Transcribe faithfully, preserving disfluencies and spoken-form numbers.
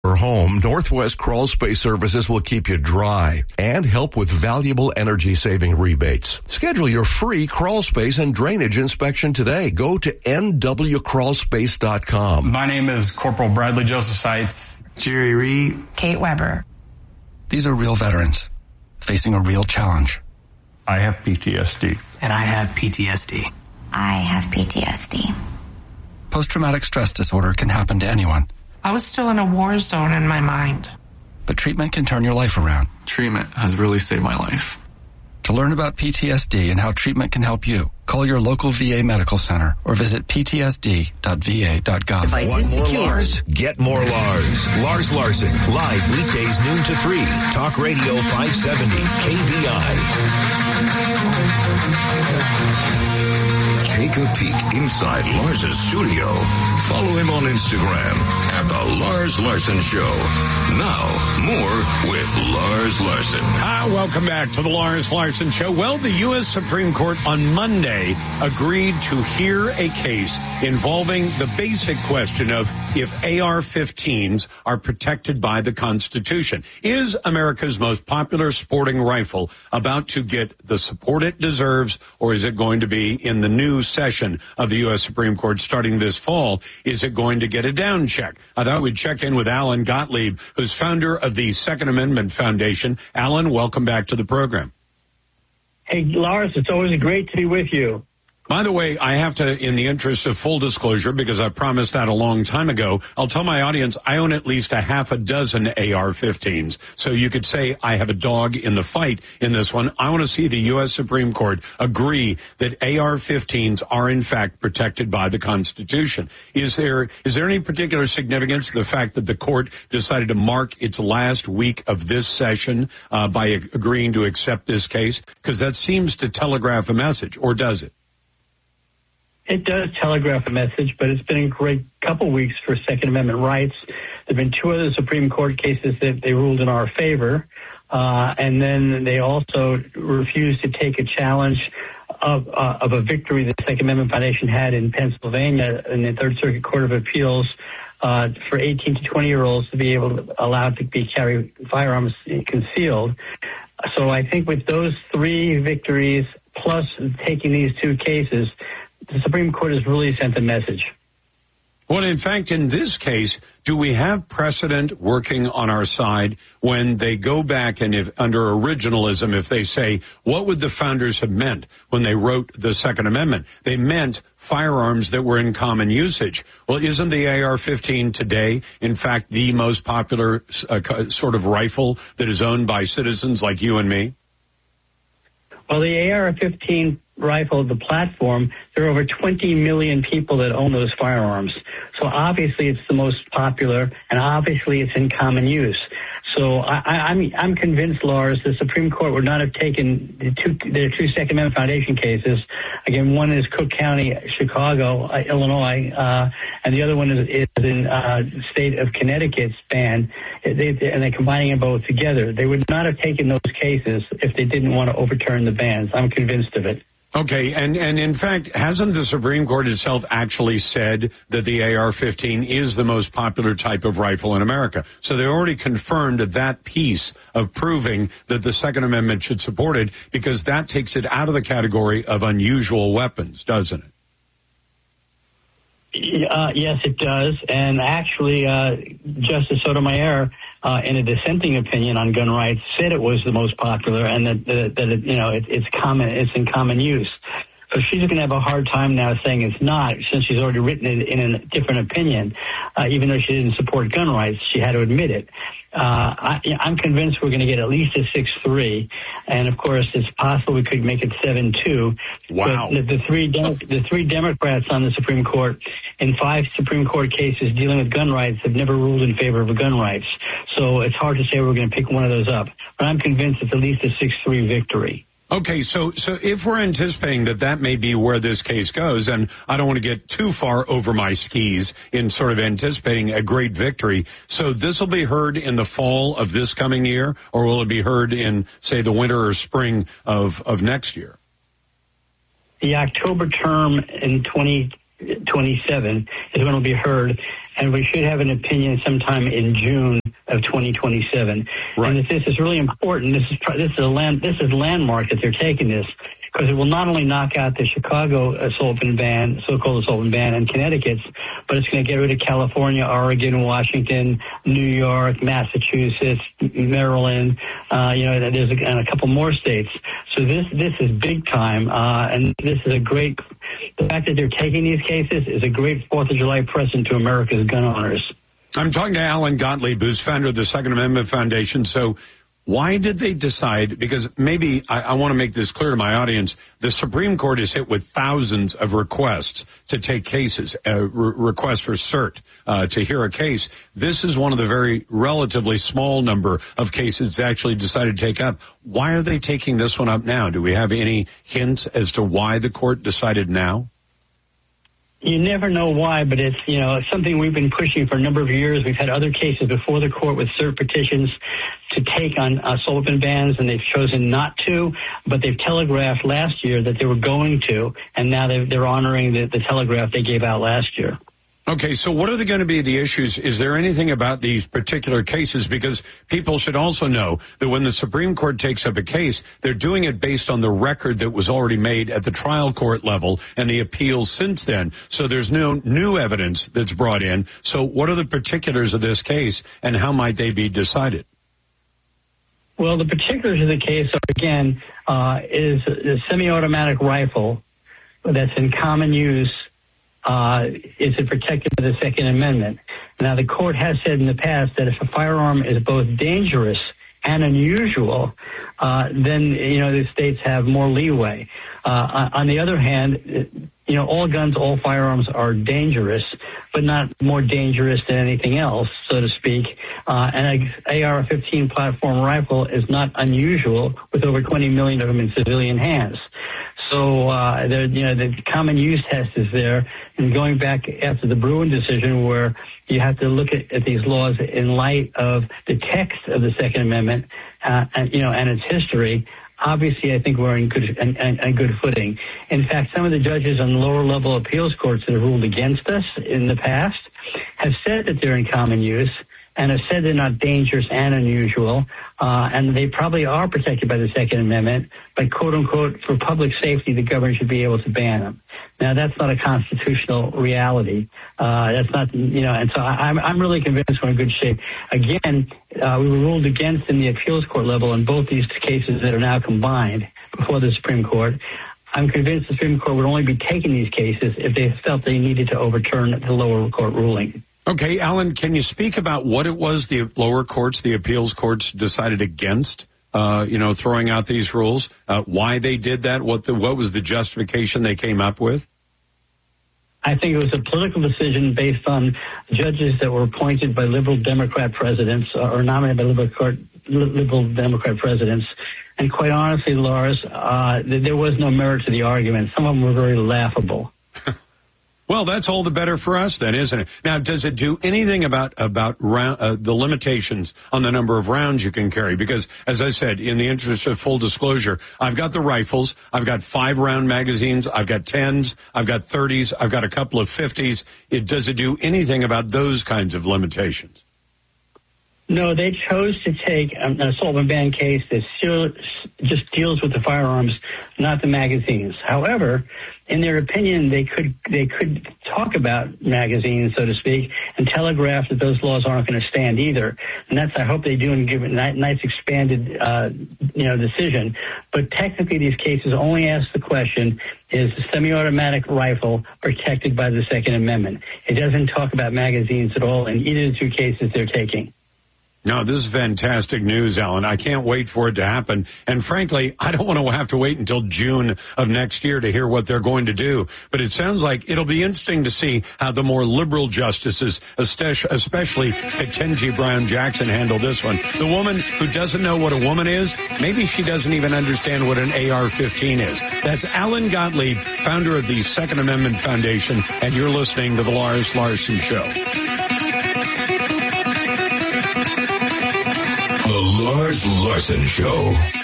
or home, Northwest Crawl Space Services will keep you dry and help with valuable energy-saving rebates. Schedule your free crawl space and drainage inspection today. Go to N W crawl space dot com. My name is Corporal Bradley Joseph Seitz. Jerry Reed. Kate Weber. These are real veterans facing a real challenge. I have P T S D. And I have P T S D. I have P T S D. Post-traumatic stress disorder can happen to anyone. I was still in a war zone in my mind. But treatment can turn your life around. Treatment has really saved my life. To learn about P T S D and how treatment can help you, call your local V A medical center or visit p t s d dot v a dot gov. Want more Lars? Get more Lars. Lars Larson, live weekdays noon to three. Talk Radio five seventy K V I. Take a peek inside Lars's studio. Follow him on Instagram at The Lars Larson Show. Now, more with Lars Larson. Ah, welcome back to The Lars Larson Show. Well, the U S Supreme Court on Monday agreed to hear a case involving the basic question of if A R fifteens are protected by the Constitution. Is America's most popular sporting rifle about to get the support it deserves, or is it going to be in the new session of the U S Supreme Court starting this fall? Is it going to get a down check? I thought we'd check in with Alan Gottlieb, who's founder of the Second Amendment Foundation. Alan, welcome back to the program. Hey, Lars, it's always great to be with you. By the way, I have to, in the interest of full disclosure, because I promised that a long time ago, I'll tell my audience I own at least a half a dozen A R fifteens. So you could say I have a dog in the fight in this one. I want to see the U S Supreme Court agree that A R fifteens are in fact protected by the Constitution. Is there, is there any particular significance to the fact that the court decided to mark its last week of this session uh, by agreeing to accept this case? Because that seems to telegraph a message, or does it? It does telegraph a message, but it's been a great couple weeks for Second Amendment rights. There have been two other Supreme Court cases that they ruled in our favor, uh, and then they also refused to take a challenge of, uh, of a victory the Second Amendment Foundation had in Pennsylvania in the Third Circuit Court of Appeals uh, for eighteen to twenty-year-olds to be able to allowed to be carry firearms concealed. So I think with those three victories plus taking these two cases, the Supreme Court has really sent a message. Well, in fact, in this case, do we have precedent working on our side when they go back and if under originalism, if they say, what would the founders have meant when they wrote the Second Amendment? They meant firearms that were in common usage. Well, isn't the A R fifteen today, in fact, the most popular uh, sort of rifle that is owned by citizens like you and me? Well, the A R fifteen rifle, the platform, there are over twenty million people that own those firearms. So obviously it's the most popular, and obviously it's in common use. So I, I, I'm I'm convinced, Lars, the Supreme Court would not have taken the two the two Second Amendment Foundation cases. Again, one is Cook County, Chicago, uh, Illinois, uh, and the other one is, is in uh, state of Connecticut's ban. They, they, and they're combining them both together. They would not have taken those cases if they didn't want to overturn the bans. I'm convinced of it. Okay, and, and in fact, hasn't the Supreme Court itself actually said that the A R fifteen is the most popular type of rifle in America? So they already confirmed that piece of proving that the Second Amendment should support it, because that takes it out of the category of unusual weapons, doesn't it? Uh, yes, it does. And actually, uh, Justice Sotomayor, uh, in a dissenting opinion on gun rights, said it was the most popular, and that, that, that it, you know, it, it's common, it's in common use. So she's going to have a hard time now saying it's not, since she's already written it in a different opinion. Uh, even though she didn't support gun rights, she had to admit it. Uh, I, I'm convinced we're going to get at least a six three, and of course, it's possible we could make it seven two. Wow! The, the three Dem- the three Democrats on the Supreme Court in five Supreme Court cases dealing with gun rights have never ruled in favor of gun rights. So it's hard to say we're going to pick one of those up, but I'm convinced it's at least a six three victory. Okay, so so if we're anticipating that that may be where this case goes, and I don't want to get too far over my skis in sort of anticipating a great victory, so this will be heard in the fall of this coming year, or will it be heard in, say, the winter or spring of, of next year? The October term in twenty twenty-seven is when it will be heard, and we should have an opinion sometime in June of twenty twenty-seven. Right. And this is really important. This is this is a land this is landmark that they're taking this, because it will not only knock out the Chicago assault weapon ban, so-called assault weapon ban, and Connecticut's, but it's going to get rid of California, Oregon, Washington, New York, Massachusetts, Maryland. Uh, you know, there's a, and a couple more states. So this this is big time, uh, and this is a great. The fact that they're taking these cases is a great Fourth of July present to America's gun owners. I'm talking to Alan Gottlieb, who's founder of the Second Amendment Foundation. So why did they decide, because maybe I, I want to make this clear to my audience, the Supreme Court is hit with thousands of requests to take cases, uh, re- requests for cert uh, to hear a case. This is one of the very relatively small number of cases they actually decided to take up. Why are they taking this one up now? Do we have any hints as to why the court decided now? You never know why, but it's, you know, it's something we've been pushing for a number of years. We've had other cases before the court with cert petitions to take on assault weapon bans, and they've chosen not to, but they've telegraphed last year that they were going to, and now they're, they're honoring the, the telegraph they gave out last year. Okay, so what are they going to be the issues? Is there anything about these particular cases? Because people should also know that when the Supreme Court takes up a case, they're doing it based on the record that was already made at the trial court level and the appeals since then. So there's no new evidence that's brought in. So what are the particulars of this case, and how might they be decided? Well, the particulars of the case are, again, uh, is a semi-automatic rifle that's in common use. Uh, is it protected by the Second Amendment? Now, the court has said in the past that if a firearm is both dangerous and unusual, uh, then, you know, the states have more leeway. Uh, on the other hand, you know, all guns, all firearms are dangerous, but not more dangerous than anything else, so to speak. Uh, and an A R fifteen platform rifle is not unusual, with over twenty million of them in civilian hands. So, uh, there, you know, the common use test is there. And going back after the Bruin decision, where you have to look at, at these laws in light of the text of the Second Amendment, uh, and, you know, and its history, obviously I think we're in good, in, in, in good footing. In fact, some of the judges on lower level appeals courts that have ruled against us in the past have said that they're in common use, and have said they're not dangerous and unusual, uh, and they probably are protected by the Second Amendment, but quote unquote, for public safety, the government should be able to ban them. Now, that's not a constitutional reality. Uh, that's not, you know, and so I, I'm, I'm really convinced we're in good shape. Again, uh, we were ruled against in the appeals court level in both these cases that are now combined before the Supreme Court. I'm convinced the Supreme Court would only be taking these cases if they felt they needed to overturn the lower court ruling. Okay, Alan, can you speak about what it was the lower courts, the appeals courts, decided against, uh, you know, throwing out these rules, uh, why they did that, what the, what was the justification they came up with? I think it was a political decision based on judges that were appointed by liberal Democrat presidents, or nominated by liberal, court, liberal Democrat presidents. And quite honestly, Lars, uh, there was no merit to the argument. Some of them were very laughable. Well, that's all the better for us then, isn't it? Now, does it do anything about about round, uh, the limitations on the number of rounds you can carry? Because, as I said, in the interest of full disclosure, I've got the rifles, I've got five-round magazines, I've got tens, I've got thirties, I've got a couple of fifties. It, does it do anything about those kinds of limitations? No, they chose to take an assault and ban case that still just deals with the firearms, not the magazines. However, in their opinion, they could they could talk about magazines, so to speak, and telegraph that those laws aren't going to stand either. And that's, I hope they do, and give it a nice expanded, uh, you know, decision. But technically, these cases only ask the question: is the semi-automatic rifle protected by the Second Amendment? It doesn't talk about magazines at all in either of the two cases they're taking. No, this is fantastic news, Alan. I can't wait for it to happen. And frankly, I don't want to have to wait until June of next year to hear what they're going to do. But it sounds like it'll be interesting to see how the more liberal justices, especially Ketanji Brown Jackson, handle this one. The woman who doesn't know what a woman is, maybe she doesn't even understand what an A R fifteen is. That's Alan Gottlieb, founder of the Second Amendment Foundation, and you're listening to The Lars Larson Show. The Lars Larson Show.